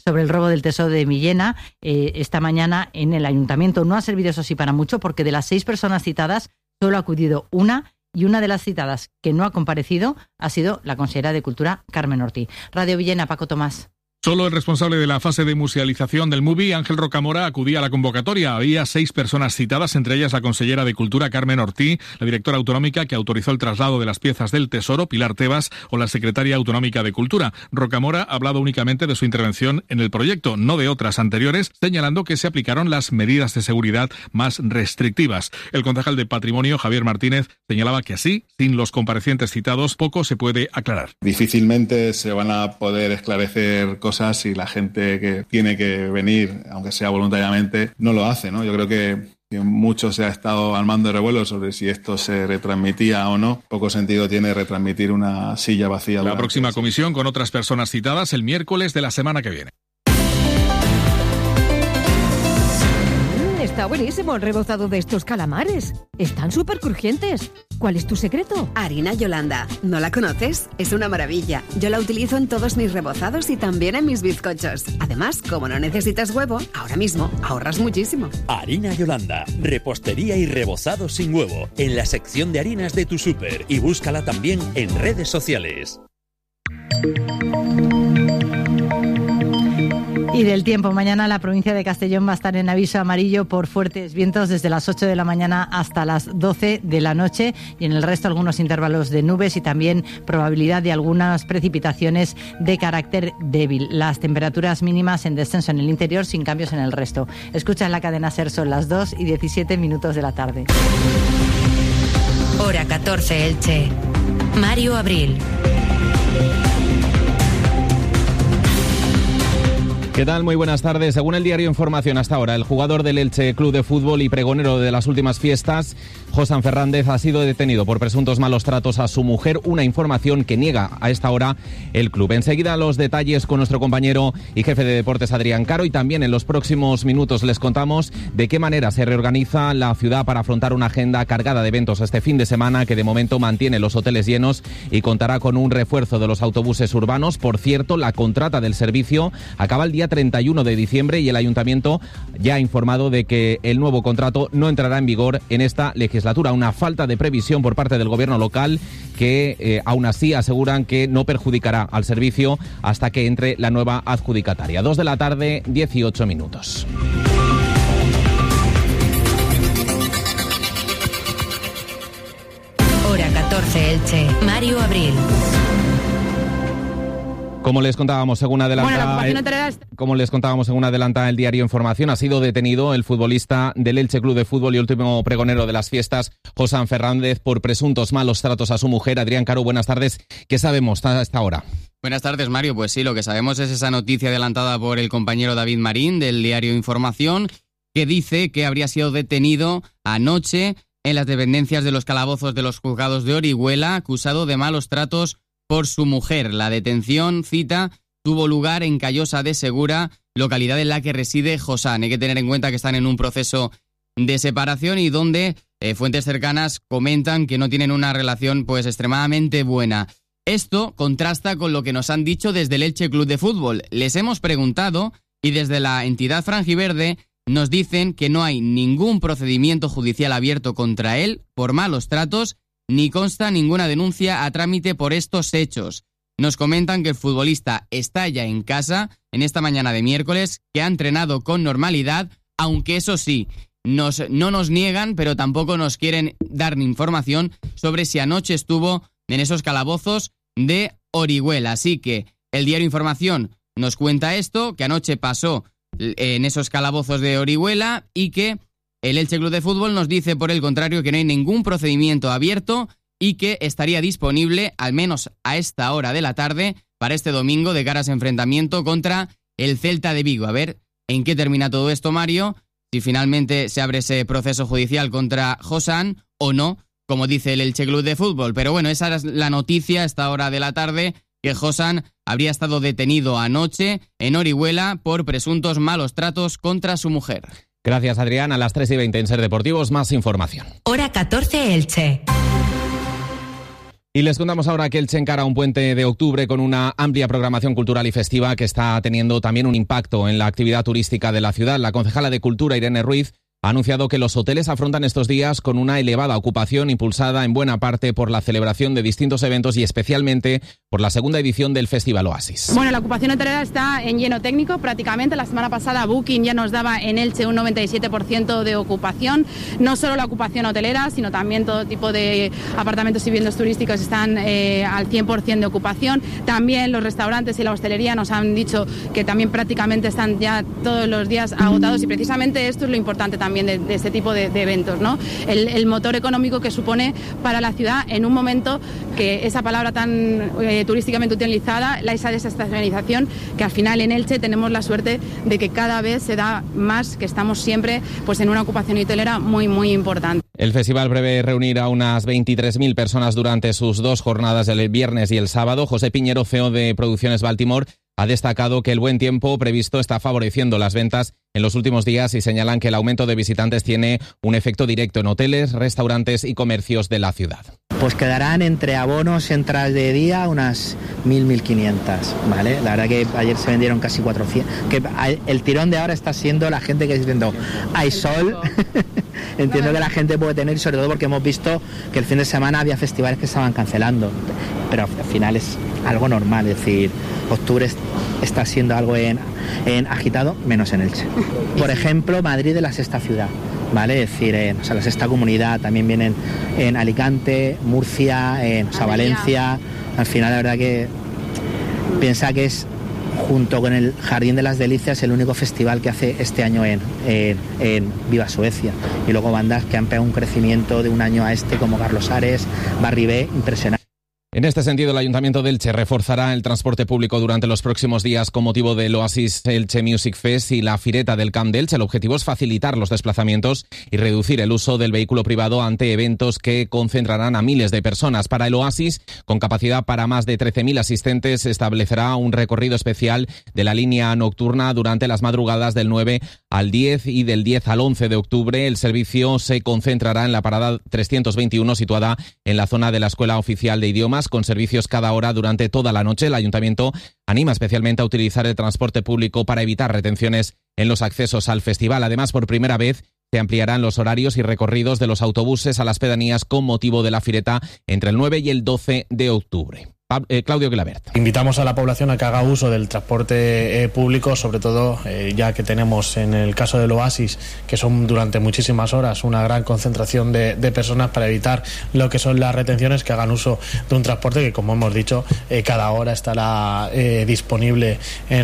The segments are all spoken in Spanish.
sobre el robo del Tesoro de Millena esta mañana en el Ayuntamiento. No ha servido, eso sí, para mucho, porque de las 6 personas citadas solo ha acudido una, y una de las citadas que no ha comparecido ha sido la consejera de Cultura, Carmen Ortí. Radio Villena, Paco Tomás. Solo el responsable de la fase de musealización del MUBI, Ángel Rocamora, acudía a la convocatoria. Había 6 personas citadas, entre ellas la consellera de Cultura, Carmen Ortí, la directora autonómica que autorizó el traslado de las piezas del Tesoro, Pilar Tebas, o la secretaria autonómica de Cultura. Rocamora ha hablado únicamente de su intervención en el proyecto, no de otras anteriores, señalando que se aplicaron las medidas de seguridad más restrictivas. El concejal de Patrimonio, Javier Martínez, señalaba que así, sin los comparecientes citados, poco se puede aclarar. Difícilmente se van a poder esclarecer cosas si la gente que tiene que venir, aunque sea voluntariamente, no lo hace, ¿no? Yo creo que mucho se ha estado al mando de revuelo sobre si esto se retransmitía o no. Poco sentido tiene retransmitir una silla vacía. La próxima comisión con otras personas citadas el miércoles de la semana que viene. Está buenísimo el rebozado de estos calamares. Están súper crujientes. ¿Cuál es tu secreto? Harina Yolanda. ¿No la conoces? Es una maravilla. Yo la utilizo en todos mis rebozados y también en mis bizcochos. Además, como no necesitas huevo, ahora mismo ahorras muchísimo. Harina Yolanda. Repostería y rebozado sin huevo. En la sección de harinas de tu súper. Y búscala también en redes sociales. Y del tiempo, mañana la provincia de Castellón va a estar en aviso amarillo por fuertes vientos desde las 8 de la mañana hasta las 12 de la noche, y en el resto algunos intervalos de nubes y también probabilidad de algunas precipitaciones de carácter débil. Las temperaturas mínimas en descenso en el interior, sin cambios en el resto. Escucha en la cadena SER, son las 2:17 de la tarde. Hora 14, Elche. Mario Abril. ¿Qué tal? Muy buenas tardes. Según el diario Información, hasta ahora, el jugador del Elche Club de Fútbol y pregonero de las últimas fiestas, Josán Fernández, ha sido detenido por presuntos malos tratos a su mujer, una información que niega a esta hora el club. Enseguida los detalles con nuestro compañero y jefe de deportes, Adrián Caro, y también en los próximos minutos les contamos de qué manera se reorganiza la ciudad para afrontar una agenda cargada de eventos este fin de semana, que de momento mantiene los hoteles llenos y contará con un refuerzo de los autobuses urbanos. Por cierto, la contrata del servicio acaba el día 31 de diciembre y el Ayuntamiento ya ha informado de que el nuevo contrato no entrará en vigor en esta legislatura. Una falta de previsión por parte del gobierno local que aún así aseguran que no perjudicará al servicio hasta que entre la nueva adjudicataria. 2 de la tarde, 18 minutos. Hora 14, Elche. Mario Abril. Como les contábamos según adelanta el diario Información, ha sido detenido el futbolista del Elche Club de Fútbol y último pregonero de las fiestas, Josán Fernández, por presuntos malos tratos a su mujer. Adrián Caro, buenas tardes. ¿Qué sabemos hasta esta hora? Buenas tardes, Mario. Pues sí, lo que sabemos es esa noticia adelantada por el compañero David Marín del diario Información, que dice que habría sido detenido anoche en las dependencias de los calabozos de los juzgados de Orihuela, acusado de malos tratos por su mujer. La detención, cita, tuvo lugar en Callosa de Segura, localidad en la que reside Josán. Hay que tener en cuenta que están en un proceso de separación y donde fuentes cercanas comentan que no tienen una relación pues extremadamente buena. Esto contrasta con lo que nos han dicho desde el Elche Club de Fútbol. Les hemos preguntado y desde la entidad franjiverde nos dicen que no hay ningún procedimiento judicial abierto contra él por malos tratos, ni consta ninguna denuncia a trámite por estos hechos. Nos comentan que el futbolista está ya en casa en esta mañana de miércoles, que ha entrenado con normalidad, aunque eso sí, no nos niegan, pero tampoco nos quieren dar información sobre si anoche estuvo en esos calabozos de Orihuela. Así que el diario Información nos cuenta esto, que anoche pasó en esos calabozos de Orihuela y que el Elche Club de Fútbol nos dice, por el contrario, que no hay ningún procedimiento abierto y que estaría disponible, al menos a esta hora de la tarde, para este domingo de cara a ese enfrentamiento contra el Celta de Vigo. A ver en qué termina todo esto, Mario, si finalmente se abre ese proceso judicial contra Josán o no, como dice el Elche Club de Fútbol. Pero bueno, esa es la noticia a esta hora de la tarde, que Josán habría estado detenido anoche en Orihuela por presuntos malos tratos contra su mujer. Gracias, Adrián. A las 3:20 en Ser Deportivos, más información. Hora 14, Elche. Y les contamos ahora que Elche encara un puente de octubre con una amplia programación cultural y festiva que está teniendo también un impacto en la actividad turística de la ciudad. La concejala de Cultura, Irene Ruiz, ha anunciado que los hoteles afrontan estos días con una elevada ocupación impulsada en buena parte por la celebración de distintos eventos y especialmente por la segunda edición del Festival Oasis. Bueno, la ocupación hotelera está en lleno técnico prácticamente. La semana pasada Booking ya nos daba en Elche un 97% de ocupación. No solo la ocupación hotelera, sino también todo tipo de apartamentos y viviendas turísticos están al 100% de ocupación. También los restaurantes y la hostelería nos han dicho que también prácticamente están ya todos los días agotados y precisamente esto es lo importante también de este tipo de eventos, ¿no? El motor económico que supone para la ciudad en un momento que esa palabra tan turísticamente utilizada, esa desestacionalización, que al final en Elche tenemos la suerte de que cada vez se da más, que estamos siempre pues en una ocupación hotelera muy, muy importante. El festival prevé reunir a unas 23.000 personas durante sus 2 jornadas, el viernes y el sábado. José Piñero, CEO de Producciones Baltimore, ha destacado que el buen tiempo previsto está favoreciendo las ventas en los últimos días y señalan que el aumento de visitantes tiene un efecto directo en hoteles, restaurantes y comercios de la ciudad. Pues quedarán entre abonos, entradas de día, unas 1.500, ¿vale? La verdad que ayer se vendieron casi 400. Que el tirón de ahora está siendo la gente que está diciendo, hay sol. Entiendo que la gente puede tener, sobre todo porque hemos visto que el fin de semana había festivales que estaban cancelando, pero al final es algo normal, es decir, octubre está siendo algo en agitado, menos en Elche. Por ejemplo, Madrid es la sexta ciudad, ¿vale? Es decir, la sexta comunidad, también vienen en Alicante, Murcia, Valencia. Al final, la verdad que piensa que es, junto con el Jardín de las Delicias, el único festival que hace este año en Viva Suecia. Y luego bandas que han pegado un crecimiento de un año a este, como Carlos Ares, Barry B, impresionante. En este sentido, el Ayuntamiento de Elche reforzará el transporte público durante los próximos días con motivo del Oasis Elche Music Fest y la Fireta del Camp de Elche. El objetivo es facilitar los desplazamientos y reducir el uso del vehículo privado ante eventos que concentrarán a miles de personas. Para el Oasis, con capacidad para más de 13.000 asistentes, se establecerá un recorrido especial de la línea nocturna durante las madrugadas del 9 al 10 y del 10 al 11 de octubre. El servicio se concentrará en la parada 321, situada en la zona de la Escuela Oficial de Idiomas, con servicios cada hora durante toda la noche. El Ayuntamiento anima especialmente a utilizar el transporte público para evitar retenciones en los accesos al festival. Además, por primera vez se ampliarán los horarios y recorridos de los autobuses a las pedanías con motivo de la Fireta entre el 9 y el 12 de octubre. Claudio Gilabert. Invitamos a la población a que haga uso del transporte público, sobre todo ya que tenemos en el caso del Oasis, que son durante muchísimas horas una gran concentración de personas, para evitar lo que son las retenciones, que hagan uso de un transporte que, como hemos dicho, cada hora estará disponible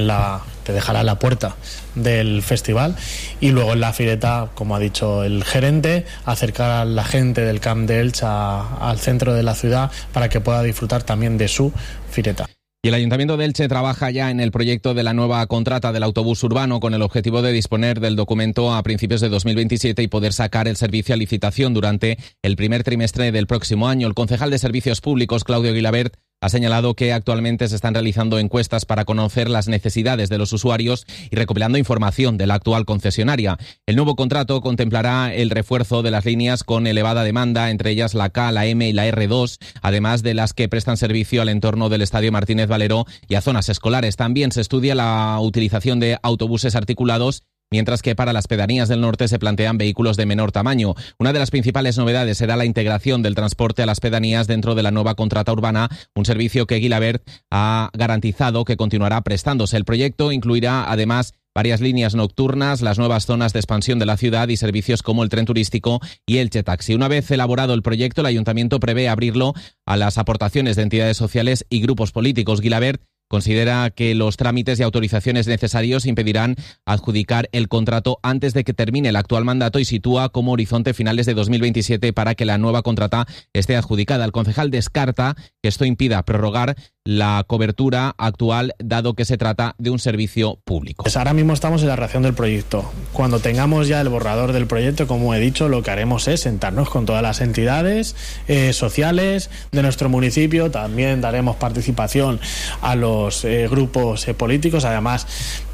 te dejará en la puerta del festival. Y luego en la Fireta, como ha dicho el gerente, acercar a la gente del Camp de Elche al centro de la ciudad para que pueda disfrutar también de su Fireta. Y el Ayuntamiento de Elche trabaja ya en el proyecto de la nueva contrata del autobús urbano con el objetivo de disponer del documento a principios de 2027 y poder sacar el servicio a licitación durante el primer trimestre del próximo año. El concejal de Servicios Públicos, Claudio Gilabert, ha señalado que actualmente se están realizando encuestas para conocer las necesidades de los usuarios y recopilando información de la actual concesionaria. El nuevo contrato contemplará el refuerzo de las líneas con elevada demanda, entre ellas la K, la M y la R2, además de las que prestan servicio al entorno del Estadio Martínez Valero y a zonas escolares. También se estudia la utilización de autobuses articulados, mientras que para las pedanías del norte se plantean vehículos de menor tamaño. Una de las principales novedades será la integración del transporte a las pedanías dentro de la nueva contrata urbana, un servicio que Gilabert ha garantizado que continuará prestándose. El proyecto incluirá además varias líneas nocturnas, las nuevas zonas de expansión de la ciudad y servicios como el tren turístico y Elche Taxi. Una vez elaborado el proyecto, el Ayuntamiento prevé abrirlo a las aportaciones de entidades sociales y grupos políticos. Gilabert considera que los trámites y autorizaciones necesarios impedirán adjudicar el contrato antes de que termine el actual mandato y sitúa como horizonte finales de 2027 para que la nueva contrata esté adjudicada. El concejal descarta que esto impida prorrogar la cobertura actual, dado que se trata de un servicio público. Pues ahora mismo estamos en la redacción del proyecto. Cuando tengamos ya el borrador del proyecto, como he dicho, lo que haremos es sentarnos con todas las entidades sociales de nuestro municipio. También daremos participación a los grupos políticos. Además,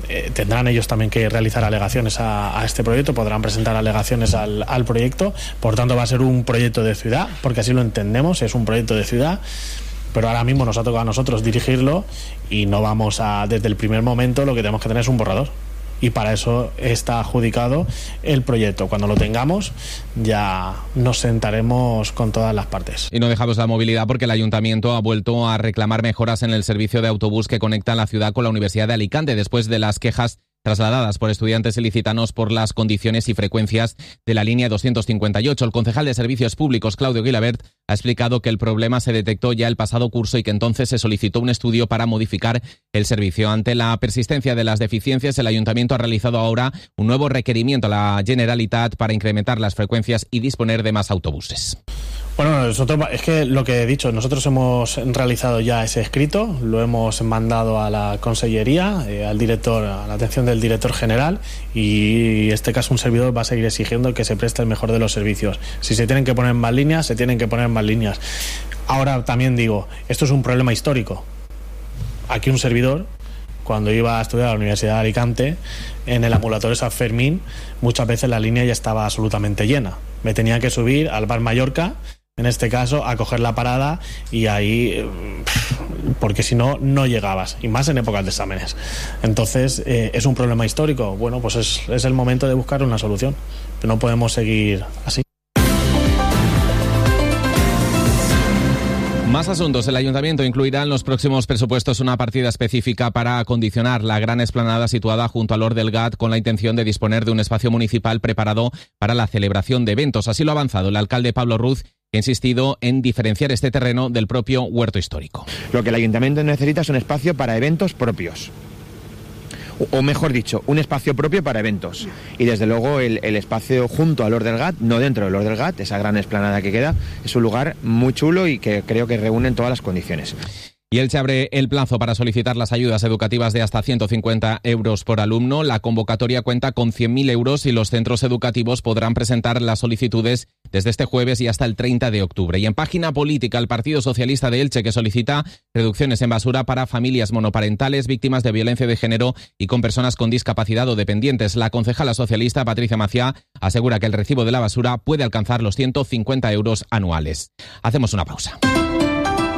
tendrán ellos también que realizar alegaciones a este proyecto, podrán presentar alegaciones al proyecto. Por tanto, va a ser un proyecto de ciudad, porque así lo entendemos, es un proyecto de ciudad. Pero ahora mismo nos ha tocado a nosotros dirigirlo y no vamos a, desde el primer momento, lo que tenemos que tener es un borrador. Y para eso está adjudicado el proyecto. Cuando lo tengamos, ya nos sentaremos con todas las partes. Y no dejamos la movilidad porque el Ayuntamiento ha vuelto a reclamar mejoras en el servicio de autobús que conecta la ciudad con la Universidad de Alicante, después de las quejas trasladadas por estudiantes ilicitanos por las condiciones y frecuencias de la línea 258. El concejal de Servicios Públicos, Claudio Guilabert, ha explicado que el problema se detectó ya el pasado curso y que entonces se solicitó un estudio para modificar el servicio. Ante la persistencia de las deficiencias, el Ayuntamiento ha realizado ahora un nuevo requerimiento a la Generalitat para incrementar las frecuencias y disponer de más autobuses. Bueno, nosotros, es que lo que he dicho, nosotros hemos realizado ya ese escrito, lo hemos mandado a la Consellería, al director, a la atención del director general, y en este caso un servidor va a seguir exigiendo que se preste el mejor de los servicios. Si se tienen que poner más líneas, se tienen que poner más líneas. Ahora también digo, esto es un problema histórico. Aquí un servidor, cuando iba a estudiar a la Universidad de Alicante, en el ambulatorio San Fermín, muchas veces la línea ya estaba absolutamente llena. Me tenía que subir al Bar Mallorca, en este caso, a coger la parada y ahí, porque si no, no llegabas, y más en épocas de exámenes. Entonces, ¿es un problema histórico? Bueno, pues es el momento de buscar una solución, pero no podemos seguir así. Más asuntos. El Ayuntamiento incluirá en los próximos presupuestos una partida específica para acondicionar la gran explanada situada junto al Hort del Gat, con la intención de disponer de un espacio municipal preparado para la celebración de eventos. Así lo ha avanzado el alcalde Pablo Ruz, que ha insistido en diferenciar este terreno del propio huerto histórico. Lo que el Ayuntamiento necesita es un espacio para eventos propios. O mejor dicho, un espacio propio para eventos. Y desde luego el espacio junto al Hort del Gat, no dentro del Hort del Gat, esa gran explanada que queda, es un lugar muy chulo y que creo que reúne todas las condiciones. Y Elche abre el plazo para solicitar las ayudas educativas de hasta 150 euros por alumno. La convocatoria cuenta con 100.000 euros y los centros educativos podrán presentar las solicitudes desde este jueves y hasta el 30 de octubre. Y en página política, el Partido Socialista de Elche, que solicita reducciones en basura para familias monoparentales, víctimas de violencia de género y con personas con discapacidad o dependientes. La concejala socialista Patricia Maciá asegura que el recibo de la basura puede alcanzar los 150 euros anuales. Hacemos una pausa.